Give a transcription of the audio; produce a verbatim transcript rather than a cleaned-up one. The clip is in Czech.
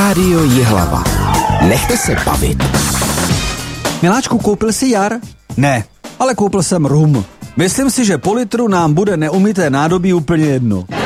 Rádio Jihlava. Nechte se bavit. Miláčku, koupil jsi jar? Ne, ale koupil jsem rum. Myslím si, že po litru nám bude neumyté nádobí úplně jedno.